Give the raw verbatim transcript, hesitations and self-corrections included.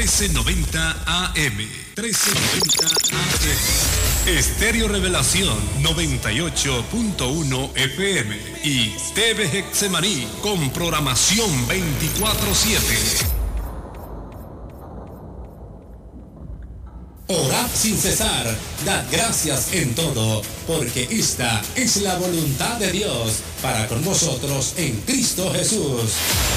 trece noventa A M. trece noventa A M. Estéreo Revelación noventa y ocho punto uno F M. Y T V Getsemaní con programación veinticuatro siete. Orad sin cesar, dad gracias en todo, porque esta es la voluntad de Dios para con vosotros en Cristo Jesús.